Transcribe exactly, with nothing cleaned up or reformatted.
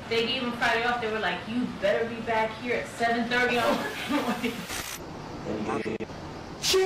They gave him Friday off. They were like, you better be back here at seven thirty on Monday.